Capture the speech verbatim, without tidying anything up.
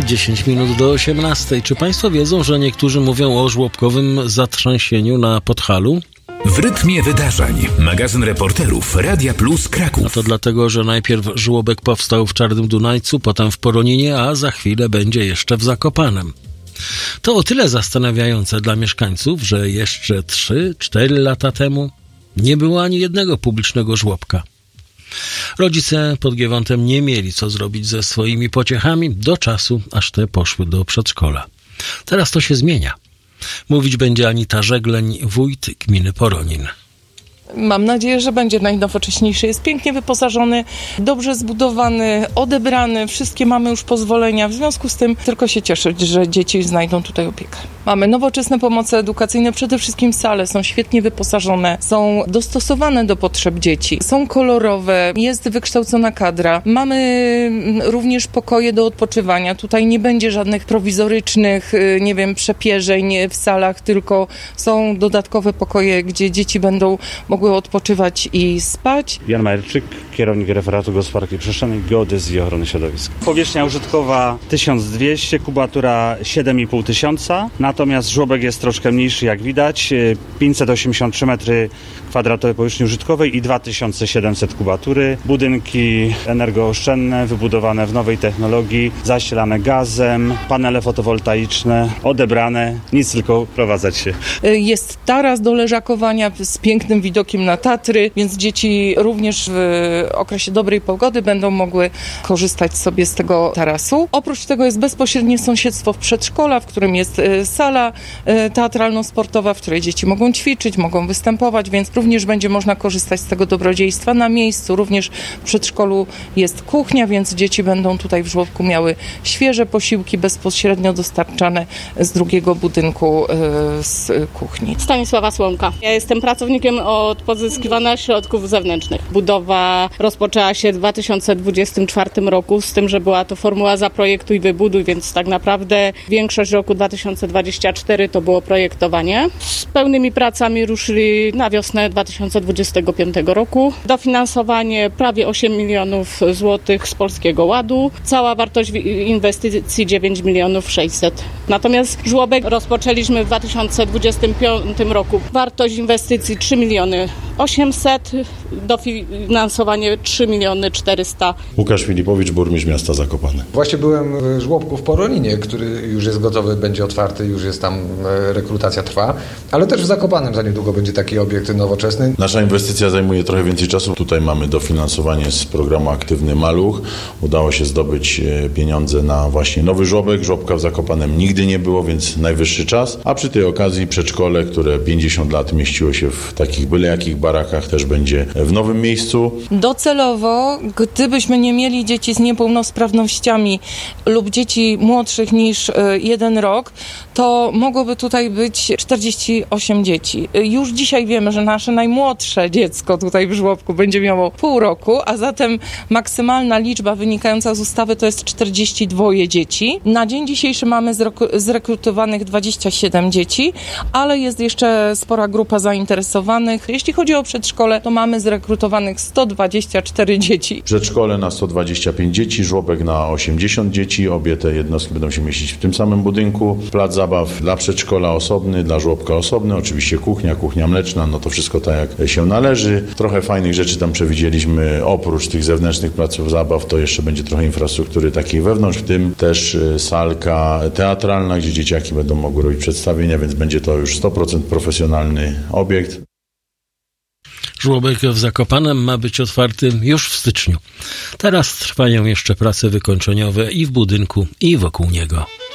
dziesięć minut do osiemnastej. Czy Państwo wiedzą, że niektórzy mówią o żłobkowym zatrzęsieniu na Podhalu? W rytmie wydarzeń. Magazyn reporterów Radia Plus Kraków. No to dlatego, że najpierw żłobek powstał w Czarnym Dunajcu, potem w Poroninie, a za chwilę będzie jeszcze w Zakopanem. To o tyle zastanawiające dla mieszkańców, że jeszcze trzy cztery lata temu nie było ani jednego publicznego żłobka. Rodzice pod Giewontem nie mieli co zrobić ze swoimi pociechami do czasu, aż te poszły do przedszkola. Teraz to się zmienia. Mówić będzie Anita Żegleń, wójt gminy Poronin. Mam nadzieję, że będzie najnowocześniejszy. Jest pięknie wyposażony, dobrze zbudowany, odebrany. Wszystkie mamy już pozwolenia. W związku z tym tylko się cieszyć, że dzieci znajdą tutaj opiekę. Mamy nowoczesne pomoce edukacyjne, przede wszystkim sale są świetnie wyposażone, są dostosowane do potrzeb dzieci, są kolorowe, jest wykształcona kadra. Mamy również pokoje do odpoczywania. Tutaj nie będzie żadnych prowizorycznych, nie wiem, przepierzeń w salach, tylko są dodatkowe pokoje, gdzie dzieci będą mogły odpoczywać i spać. Jan Majerczyk, kierownik referatu gospodarki przestrzennej, geodezji i ochrony środowiska. Powierzchnia użytkowa tysiąc dwieście, kubatura siedem i pół tysiąca, natomiast żłobek jest troszkę mniejszy, jak widać, pięćset osiemdziesiąt trzy metry kwadratowe powierzchni użytkowej i dwa tysiące siedemset kubatury. Budynki energooszczędne, wybudowane w nowej technologii, zasilane gazem, panele fotowoltaiczne, odebrane, nic tylko prowadzać się. Jest taras do leżakowania z pięknym widokiem na Tatry, więc dzieci również w okresie dobrej pogody będą mogły korzystać sobie z tego tarasu. Oprócz tego jest bezpośrednie sąsiedztwo w przedszkola, w którym jest sala teatralno-sportowa, w której dzieci mogą ćwiczyć, mogą występować, więc również będzie można korzystać z tego dobrodziejstwa na miejscu. Również w przedszkolu jest kuchnia, więc dzieci będą tutaj w żłobku miały świeże posiłki bezpośrednio dostarczane z drugiego budynku z kuchni. Stanisława Słomka. Ja jestem pracownikiem od pozyskiwania środków zewnętrznych. Budowa rozpoczęła się w dwa tysiące dwudziestym czwartym roku, z tym, że była to formuła zaprojektuj, wybuduj, więc tak naprawdę większość roku dwa tysiące dwudziestego czwartego to było projektowanie. Z pełnymi pracami ruszyli na wiosnę dwa tysiące dwudziestego piątego roku. Dofinansowanie prawie osiem milionów złotych z Polskiego Ładu. Cała wartość inwestycji dziewięć milionów sześćset. Natomiast żłobek rozpoczęliśmy w dwa tysiące dwudziestym piątym roku. Wartość inwestycji trzy miliony osiemset, dofinansowanie trzy miliony czterysta. Łukasz Filipowicz, burmistrz miasta Zakopane. Właśnie byłem w żłobku w Poroninie, który już jest gotowy, będzie otwarty, już jest tam, rekrutacja trwa, ale też w Zakopanem za niedługo będzie taki obiekt nowoczesny. Nasza inwestycja zajmuje trochę więcej czasu. Tutaj mamy dofinansowanie z programu Aktywny Maluch. Udało się zdobyć pieniądze na właśnie nowy żłobek. Żłobka w Zakopanem nigdy nie było, więc najwyższy czas. A przy tej okazji przedszkole, które pięćdziesiąt lat mieściło się w takich byle jakich barakach, też będzie w nowym miejscu. Docelowo, gdybyśmy nie mieli dzieci z niepełnosprawnościami lub dzieci młodszych niż jeden rok, to mogłoby tutaj być czterdzieści osiem dzieci. Już dzisiaj wiemy, że nasze najmłodsze dziecko tutaj w żłobku będzie miało pół roku, a zatem maksymalna liczba wynikająca z ustawy to jest czterdzieści dwa dzieci. Na dzień dzisiejszy mamy zrekrutowanych dwadzieścia siedem dzieci, ale jest jeszcze spora grupa zainteresowanych. Jeśli chodzi o przedszkole, to mamy zrekrutowanych sto dwadzieścia cztery dzieci. Przedszkole na sto dwadzieścia pięć dzieci, żłobek na osiemdziesiąt dzieci. Obie te jednostki będą się mieścić w tym samym budynku. Plac zabaw dla przedszkola osobny, dla żłobka osobny. Oczywiście kuchnia, kuchnia mleczna, no to wszystko tak jak się należy. Trochę fajnych rzeczy tam przewidzieliśmy. Oprócz tych zewnętrznych placów zabaw, to jeszcze będzie trochę infrastruktury takiej wewnątrz, w tym też salka teatralna, gdzie dzieciaki będą mogły robić przedstawienia, więc będzie to już sto procent profesjonalny obiekt. Żłobek w Zakopanem ma być otwarty już w styczniu. Teraz trwają jeszcze prace wykończeniowe i w budynku, i wokół niego.